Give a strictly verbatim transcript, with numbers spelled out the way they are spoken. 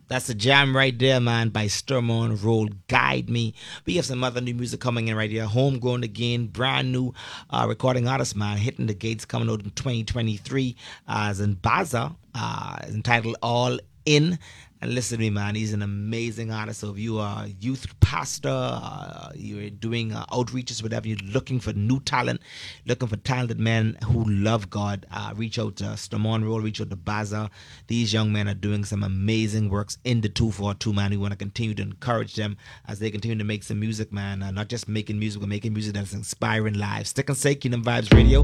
That's a jam right there, man, by Sturmon Roll Guide Me. We have some other new music coming in right here. Homegrown again, brand new uh, recording artist, man, hitting the gates coming out in twenty twenty-three uh, as in Baza, uh, entitled All In. And listen to me, man, he's an amazing artist. So if you are a youth pastor, uh, you're doing uh, outreaches, whatever, you're looking for new talent, looking for talented men who love God, uh, reach out to Sturmon Roll, reach out to Baza. These young men are doing some amazing works in the two forty-two, man. We want to continue to encourage them as they continue to make some music, man. Uh, not just making music, but making music that's inspiring lives. Stick and say Kingdom Vibes Radio.